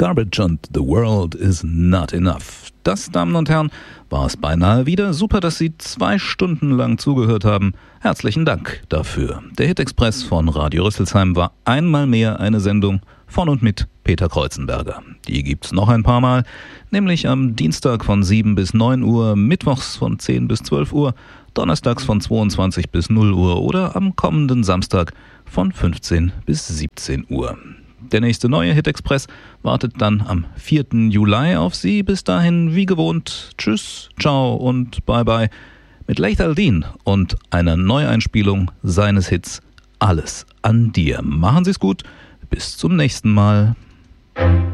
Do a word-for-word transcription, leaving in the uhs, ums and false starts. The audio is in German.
Garbage und The World is Not Enough. Das, Damen und Herren, war es beinahe wieder. Super, dass Sie zwei Stunden lang zugehört haben. Herzlichen Dank dafür. Der Hit-Express von Radio Rüsselsheim war einmal mehr eine Sendung von und mit Peter Kreuzenberger. Die gibt's noch ein paar Mal, nämlich am Dienstag von sieben bis neun Uhr, mittwochs von zehn bis zwölf Uhr, donnerstags von zweiundzwanzig bis null Uhr oder am kommenden Samstag von fünfzehn bis siebzehn Uhr. Der nächste neue Hit-Express wartet dann am vierten Juli auf Sie. Bis dahin, wie gewohnt, tschüss, ciao und bye bye mit Laith Al-Deen und einer Neueinspielung seines Hits Alles an dir. Machen Sie's gut, bis zum nächsten Mal.